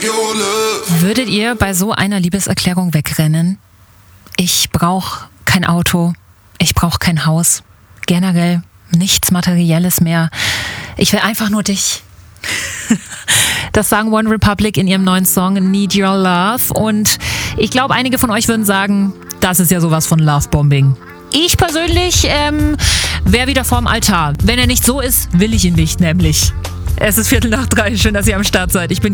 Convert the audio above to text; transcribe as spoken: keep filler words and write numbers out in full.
Würdet ihr bei so einer Liebeserklärung wegrennen? Ich brauche kein Auto, ich brauche kein Haus, generell nichts Materielles mehr. Ich will einfach nur dich. Das sagen One Republic in ihrem neuen Song Need Your Love. Und ich glaube, einige von euch würden sagen, das ist ja sowas von Lovebombing. Ich persönlich ähm, wäre wieder vorm Altar. Wenn er nicht so ist, will ich ihn nicht, nämlich. Es ist Viertel nach drei. Schön, dass ihr am Start seid. Ich bin